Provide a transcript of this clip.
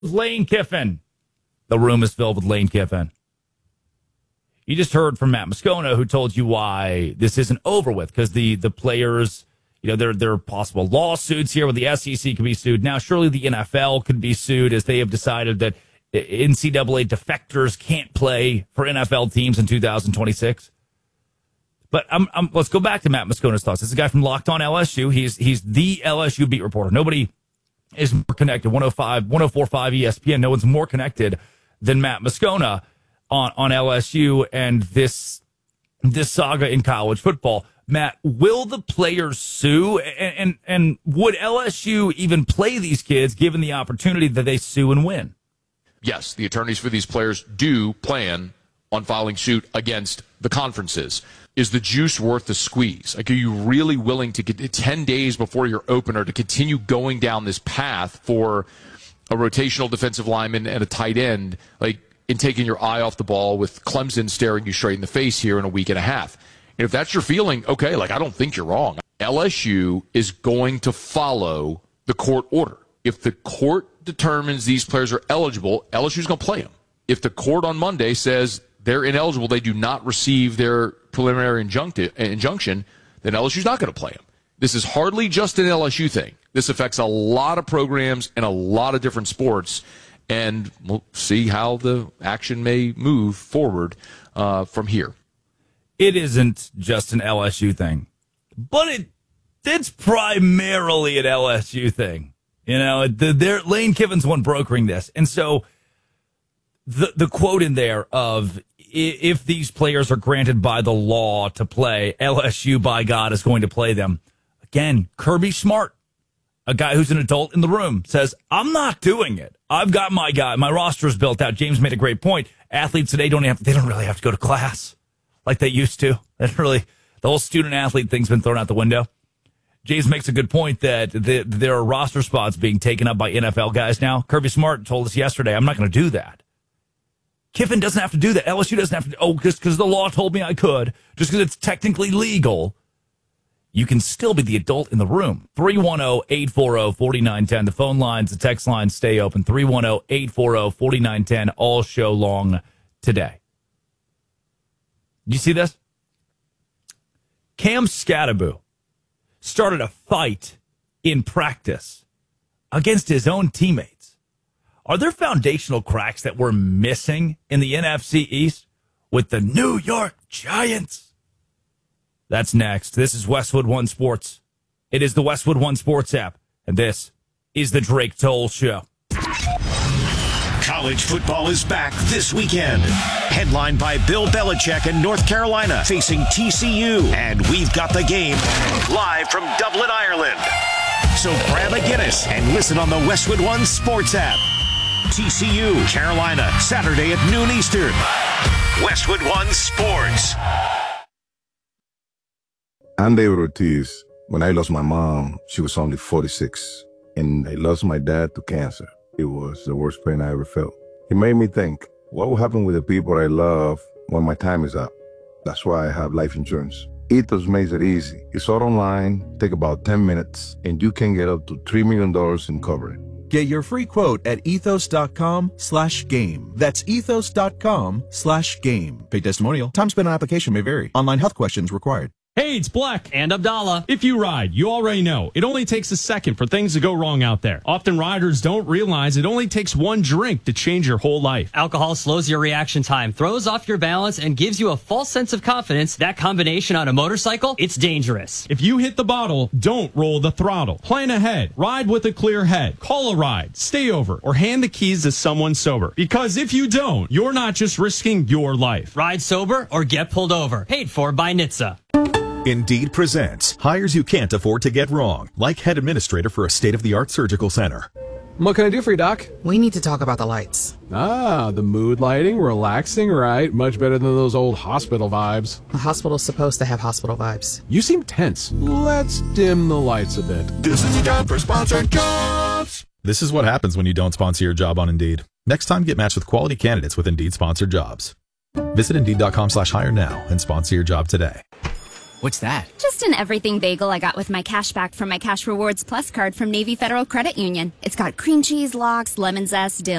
Lane Kiffin. The room is filled with Lane Kiffin. You just heard from Matt Moscona, who told you why this isn't over with, because the players, there are possible lawsuits here where the SEC can be sued. Now, surely the NFL could be sued, as they have decided that NCAA defectors can't play for NFL teams in 2026. But let's go back to Matt Moscona's thoughts. This is a guy from Locked On LSU. He's the LSU beat reporter. Nobody is more connected. 104.5 ESPN. No one's more connected than Matt Moscona on LSU and this saga in college football. Matt, will the players sue? And would LSU even play these kids given the opportunity that they sue and win? Yes, the attorneys for these players do plan on filing suit against the conferences. Is the juice worth the squeeze? Like, are you really willing to get 10 days before your opener to continue going down this path for a rotational defensive lineman and a tight end, like, in taking your eye off the ball with Clemson staring you straight in the face here in a week and a half? And if that's your feeling, okay, like, I don't think you're wrong. LSU is going to follow the court order. If the court determines these players are eligible, LSU's going to play them. If the court on Monday says they're ineligible, they do not receive their preliminary injunction, then LSU's not going to play them. This is hardly just an LSU thing. This affects a lot of programs and a lot of different sports, and we'll see how the action may move forward from here. It isn't just an LSU thing, but it's primarily an LSU thing. Lane Kiffin's one brokering this, and so the quote in there of, if these players are granted by the law to play, LSU, by God, is going to play them. Again, Kirby Smart, a guy who's an adult in the room, says, I'm not doing it. I've got my guy. My roster is built out. James made a great point. Athletes today don't really have to go to class like they used to. The whole student-athlete thing's been thrown out the window. James makes a good point that there are roster spots being taken up by NFL guys now. Kirby Smart told us yesterday, I'm not going to do that. Kiffin doesn't have to do that. LSU doesn't have to. Just because the law told me I could, just because it's technically legal, you can still be the adult in the room. 310-840-4910. The phone lines, the text lines stay open. 310-840-4910 all show long today. You see this? Cam Skattebo started a fight in practice against his own teammates. Are there foundational cracks that we're missing in the NFC East with the New York Giants? That's next. This is Westwood One Sports. It is the Westwood One Sports app, and this is the Drake Toll Show. College football is back this weekend. Headlined by Bill Belichick in North Carolina facing TCU. And we've got the game live from Dublin, Ireland. So grab a Guinness and listen on the Westwood One Sports app. TCU, Carolina, Saturday at noon Eastern. Westwood One Sports. I'm David Ortiz. When I lost my mom, she was only 46. And I lost my dad to cancer. It was the worst pain I ever felt. It made me think, what will happen with the people I love when my time is up? That's why I have life insurance. Ethos makes it easy. It's all online, take about 10 minutes, and you can get up to $3 million in coverage. Get your free quote at ethos.com/game. That's ethos.com/game. Paid testimonial. Time spent on application may vary. Online health questions required. Hey, it's Black. And Abdallah. If you ride, you already know it only takes a second for things to go wrong out there. Often riders don't realize it only takes one drink to change your whole life. Alcohol slows your reaction time, throws off your balance, and gives you a false sense of confidence. That combination on a motorcycle, it's dangerous. If you hit the bottle, don't roll the throttle. Plan ahead. Ride with a clear head. Call a ride. Stay over. Or hand the keys to someone sober. Because if you don't, you're not just risking your life. Ride sober or get pulled over. Paid for by NHTSA. Indeed presents hires you can't afford to get wrong, like head administrator for a state-of-the-art surgical center. What can I do for you, Doc? We need to talk about the lights. Ah, the mood lighting, relaxing, right? Much better than those old hospital vibes. A hospital's supposed to have hospital vibes. You seem tense. Let's dim the lights a bit. This is a job for sponsored jobs. This is what happens when you don't sponsor your job on Indeed. Next time, get matched with quality candidates with Indeed sponsored jobs. Visit Indeed.com/hire now and sponsor your job today. What's that? Just an everything bagel I got with my cash back from my Cash Rewards Plus card from Navy Federal Credit Union. It's got cream cheese, lox, lemon zest, dill.